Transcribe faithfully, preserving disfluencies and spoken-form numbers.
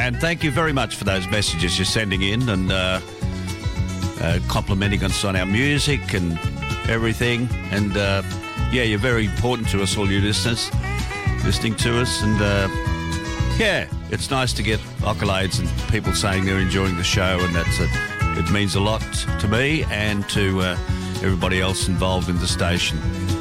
And thank you very much for those messages you're sending in and uh, uh, complimenting us on our music and everything. And, uh, yeah, you're very important to us, all you listeners, listening to us. And, uh, yeah, it's nice to get accolades and people saying they're enjoying the show, and that's a, it means a lot to me and to uh, everybody else involved in the station.